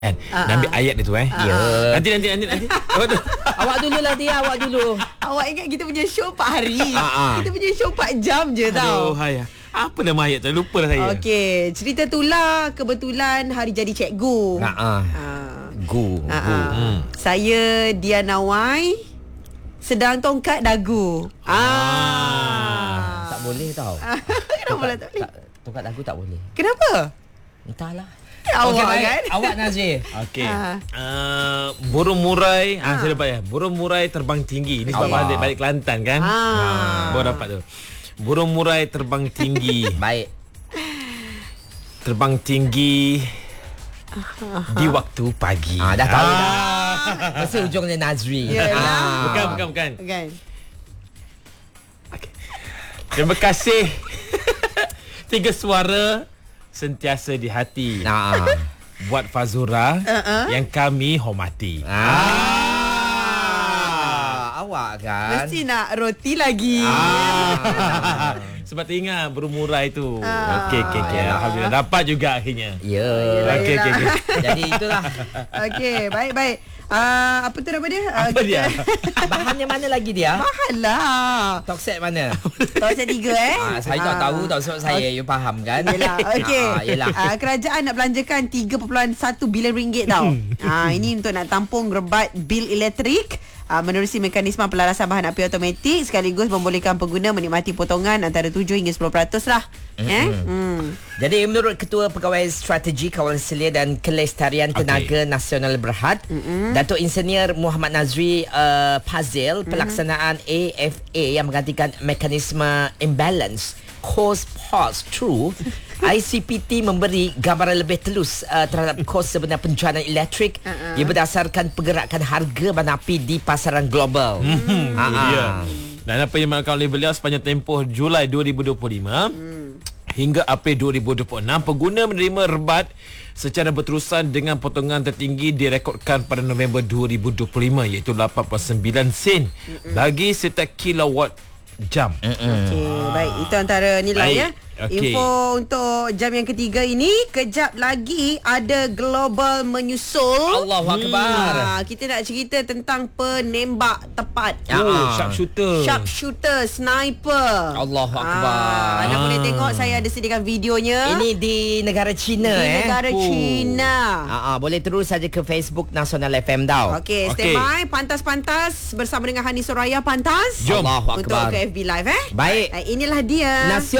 Kan? Nak ambil ayat dia tu Ya. Nanti Awak dulu lah dia, awak dulu. Awak ingat kita punya show 4 hari. Kita punya show 4 jam je tau. Aduh, hai. Apa nama ayat tu? Lupa lah saya. Okey, cerita itulah kebetulan hari jadi cikgu. Gu. Saya Diana Wai sedang tongkat dagu. Tak boleh tau. Kenapa lah tak boleh? Tongkat dagu tak boleh. Kenapa? Entahlah. Awak baik. kan? Awak Nazri. Okey. Burung murai, saya dapat ya. Burung murai terbang tinggi. Ini sebab balik Kelantan kan? Baru dapat tu. Burung murai terbang tinggi. Baik. Terbang tinggi di waktu pagi. Dah tahu dah. Mesti ujungnya Nazri. Yalah. Bukan. Kan? Okay. Terima kasih. 3 suara sentiasa di hati. Buat Fazura yang kami hormati. Awak kan. Mesti nak roti lagi. Sebab teringat burung murai tu. Okey. Alhamdulillah dapat juga akhirnya. Ya. Okey. Jadi itulah. Okey, baik. Apa tu nama dia? Apa dia? Bahannya mana lagi dia? Mahal lah. Talkset mana? Talkset 3 Saya tak tahu tau sebab saya you faham kan? Yelah, okey. Yelah. Kerajaan nak belanjakan 3.1 bilion ringgit tau. Ini untuk nak tampung rebat bil elektrik, menerusi mekanisme pelarasan bahan api automatik sekaligus membolehkan pengguna menikmati potongan antara 7 hingga 10% lah. Jadi menurut Ketua Pegawai Strategi Kawalan Selia dan Kelestarian Tenaga Nasional Berhad, Datuk Insinyur Muhammad Nazri Fazil, pelaksanaan AFA yang menggantikan mekanisme imbalance cost pass through ICPT memberi gambaran lebih telus terhadap kos sebenar penjualan elektrik yang berdasarkan pergerakan harga bahan api di pasaran global. Dan apa yang dimaklumkan oleh beliau sepanjang tempoh Julai 2025 hingga April 2026, pengguna menerima rebat secara berterusan dengan potongan tertinggi direkodkan pada November 2025 iaitu 89 sen bagi setiap kilowatt jam. Okey, baik. Itu antara nilai ya. Okey. Info untuk jam yang ketiga ini. Kejap lagi ada global menyusul. Allahu Akbar. Kita nak cerita tentang penembak tepat. Sharpshooter, sniper. Allahu Akbar. Anda boleh tengok, saya ada sediakan videonya. Ini di negara China Negara China. Boleh terus saja ke Facebook Nasional FM tau. Okey, stand by. Pantas bersama dengan Hani Soraya Pantas. Jom. Allahu untuk Akbar. ke FB Live Baik. Inilah dia. Nasional